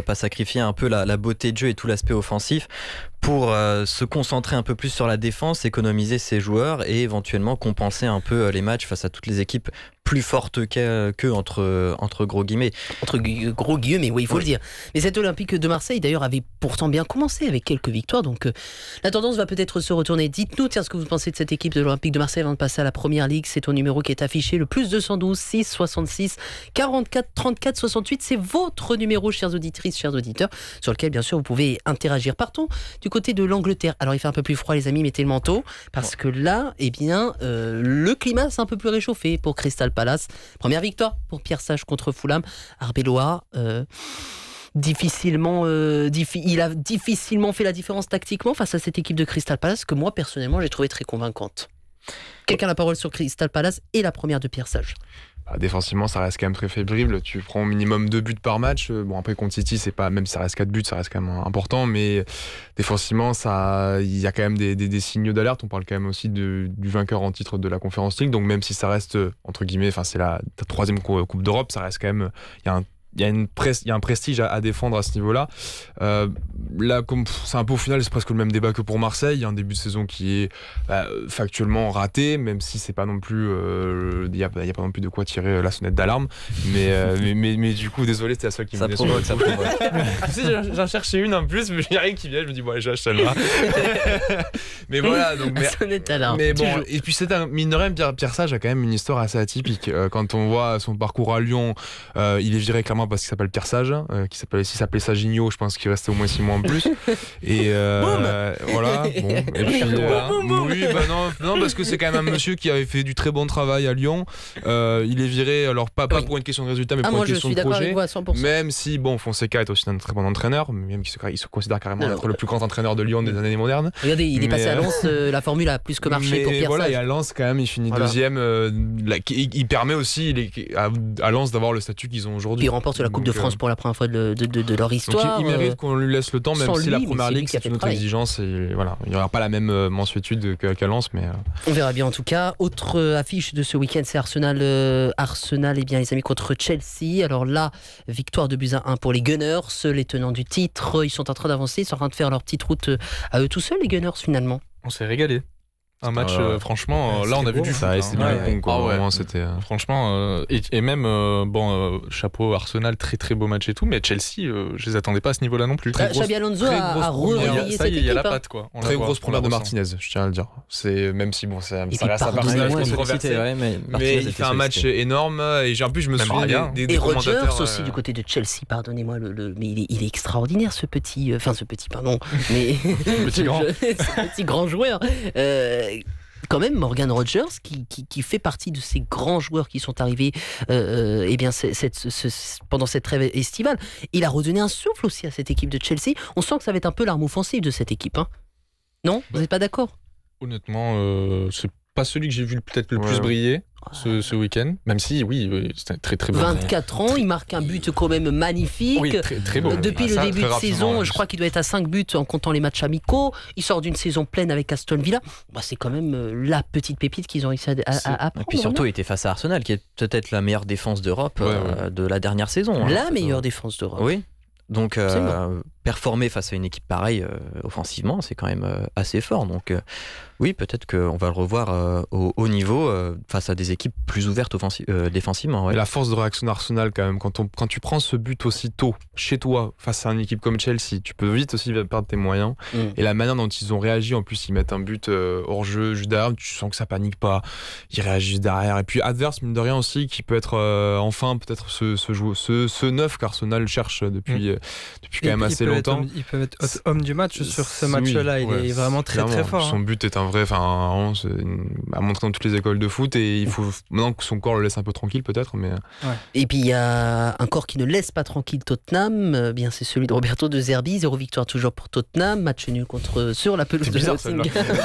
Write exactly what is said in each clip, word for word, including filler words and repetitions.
pas sacrifier un peu la, la beauté de jeu et tout l'aspect offensif pour euh, se concentrer un peu plus sur la défense, économiser ses joueurs et éventuellement compenser un peu les matchs face à toutes les équipes plus fortes qu'eux, qu'eux entre, entre gros guillemets. Entre gu- gros guillemets, oui, il faut oui. le dire. Mais cet Olympique de Marseille, d'ailleurs, avait pourtant bien commencé avec quelques victoires. Donc euh, la tendance va peut-être se retourner. Dites-nous, tiens, ce que vous pensez de cette équipe de l'Olympique de Marseille avant de passer à la Première Ligue. C'est ton numéro qui est affiché, le plus deux cent douze, six, soixante-six, quarante-quatre, trente-quatre, soixante-huit. C'est votre numéro, chères auditrices, chers auditeurs, sur lequel, bien sûr, vous pouvez interagir. Partons du côté de l'Angleterre. Alors, il fait un peu plus froid, les amis, mettez le manteau. Parce que là, eh bien, euh, le climat s'est un peu plus réchauffé pour Crystal Palace. Première victoire pour Pierre Sage contre Fulham. Arbeloa, euh, difficilement, euh, diffi- il a difficilement fait la différence tactiquement face à cette équipe de Crystal Palace que moi, personnellement, j'ai trouvé très convaincante. Quelqu'un a la parole sur Crystal Palace et la première de Pierre Sage. Bah, défensivement, ça reste quand même très fébrile. Tu prends au minimum deux buts par match. Bon, après, contre City, c'est pas, même si ça reste quatre buts, ça reste quand même important. Mais défensivement, il y a quand même des, des, des signaux d'alerte. On parle quand même aussi de, du vainqueur en titre de la Conference League. Donc, même si ça reste, entre guillemets, c'est la, la troisième Coupe d'Europe, ça reste quand même. Il y a un Il y, a une pres- il y a un prestige à, à défendre à ce niveau-là. Euh, là, comme pff, c'est un peu au final, c'est presque le même débat que pour Marseille. Il y a un début de saison qui est bah, factuellement raté, même si c'est pas non plus, euh, il y a, il y a pas non plus de quoi tirer la sonnette d'alarme. Mais, euh, mais, mais, mais du coup, désolé, c'était la seule qui me venait sur le ça provoque. Tu sais, j'en, j'en cherchais une en plus, mais il n'y a rien qui vient. Je me dis bon, allez, j'achète celle-là. Mais voilà, donc. Mais, sonnette d'alarme. Mais bon, et puis c'est un mine de rien, Pierre, Pierre Sage a quand même une histoire assez atypique. Euh, quand on voit son parcours à Lyon, euh, il est viré clairement parce qu'il s'appelle Pierre Sage, euh, qui s'appelait, s'il s'appelait Saginho, je pense qu'il restait au moins six mois en plus. Et euh, voilà. Bon. Et puis, euh, oui, bah non, non, parce que c'est quand même un monsieur qui avait fait du très bon travail à Lyon. Euh, il est viré, alors pas, pas oui. pour une question de résultat, mais ah, pour moi une question de projet. Vous à cent pour cent. Même si, bon, Fonseca est aussi un très bon entraîneur, même qu'il se, il se considère carrément alors, être le plus grand entraîneur de Lyon des années modernes. Regardez, il est mais, passé à Lens, euh, la formule a plus que marché mais pour Pierre voilà, Sage. Et à Lens, quand même, il finit voilà. deuxième. Euh, là, il, il permet aussi il est, à, à Lens d'avoir le statut qu'ils ont aujourd'hui. Puis il remporte la Coupe donc, de France euh, pour la première fois de, de, de, de leur histoire. Donc il, il mérite qu'on lui laisse le temps, même si lui, la première ligue c'est une autre exigence. Et voilà, il n'y aura pas la même mensuétude qu'à Lens, mais. On verra bien en tout cas. Autre affiche de ce week-end, c'est Arsenal. Euh, Arsenal, eh bien, les amis, contre Chelsea. Alors là, victoire de buts à un pour les Gunners, les tenants du titre. Ils sont en train d'avancer, ils sont en train de faire leur petite route à eux tout seuls, les Gunners, finalement. On s'est régalé. Un match, euh, franchement, ouais, là on a beau, vu du ça, foot. C'était hein. bien ouais. quoi. Ah, ouais. Vraiment, c'était. Euh... Franchement, euh, et, et même, euh, bon, euh, chapeau Arsenal, très très beau match et tout, mais Chelsea, euh, je les attendais pas à ce niveau-là non plus. Très grosse, Xabi Alonso a, a réveillé cette équipe. Il y a la patte, quoi. On très grosse première de Martinez, je tiens à le dire. C'est, même si, bon, ça, ça reste un personnage controversé, ouais, mais, mais il fait un match énorme, et en plus, je me souviens des, des, des Et Rodgers aussi, euh... du côté de Chelsea, pardonnez-moi, le, le, mais il est, il est extraordinaire, ce petit, enfin, ce petit, pardon, mais. Petit grand. Ce petit grand joueur. Quand même, Morgan Rodgers, qui, qui, qui fait partie de ces grands joueurs qui sont arrivés euh, eh bien, cette, cette, ce, pendant cette trêve estivale, il a redonné un souffle aussi à cette équipe de Chelsea. On sent que ça va être un peu l'arme offensive de cette équipe. Hein. Non ? Vous n'êtes pas d'accord ? Honnêtement, euh, c'est pas celui que j'ai vu peut-être le ouais. plus briller ce, ce week-end, même si oui, oui c'était très très beau. vingt-quatre ans, il marque un but quand même magnifique. Oui, très, très beau. Depuis ah, le ça, début de saison, je crois qu'il doit être à cinq buts en comptant les matchs amicaux. Il sort d'une saison pleine avec Aston Villa. Bah, c'est quand même la petite pépite qu'ils ont réussi à, à, à prendre. Et puis surtout, il était face à Arsenal, qui est peut-être la meilleure défense d'Europe ouais, euh, ouais. de la dernière saison. La hein. meilleure euh, défense d'Europe. Oui. Donc euh, performer face à une équipe pareille euh, offensivement, c'est quand même euh, assez fort. Donc euh, oui, peut-être qu'on va le revoir euh, au haut niveau euh, face à des équipes plus ouvertes offensi- euh, défensivement. Ouais. Et la force de réaction d'Arsenal quand même, quand, on, quand tu prends ce but aussi tôt chez toi face à une équipe comme Chelsea, tu peux vite aussi perdre tes moyens. Mm. Et la manière dont ils ont réagi, en plus ils mettent un but euh, hors jeu juste derrière, tu sens que ça panique pas, ils réagissent derrière. Et puis adverse mine de rien aussi, qui peut être euh, enfin peut-être ce, ce, ce, ce, ce neuf qu'Arsenal cherche depuis, mm. euh, depuis quand même assez longtemps. Être, il peut être homme du match sur ce match-là, oui, il ouais, est vraiment très clairement, très fort. Son hein. but est un vrai, enfin, à montrer dans toutes les écoles de foot, et il faut maintenant que son corps le laisse un peu tranquille peut-être. Mais... Ouais. Et puis il y a un corps qui ne laisse pas tranquille Tottenham, euh, bien c'est celui de Roberto De Zerbi, zéro victoire toujours pour Tottenham, match nul contre sur la pelouse de Nottingham.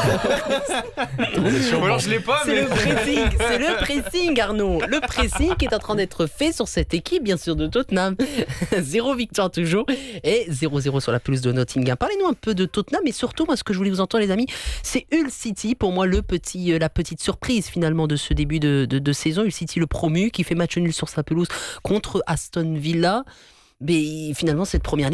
Alors je l'ai pas, c'est mais le pressing, c'est le pressing Arnaud, le pressing qui est en train d'être fait sur cette équipe bien sûr de Tottenham. Zéro victoire toujours et zéro zéro sur la pelouse de Nottingham. Parlez-nous un peu de Tottenham, et surtout moi ce que je voulais vous entendre les amis, c'est Hull City, pour moi le petit, euh, la petite surprise finalement de ce début de, de, de saison. Hull City le promu qui fait match nul sur sa pelouse contre Aston Villa, mais finalement cette première ligue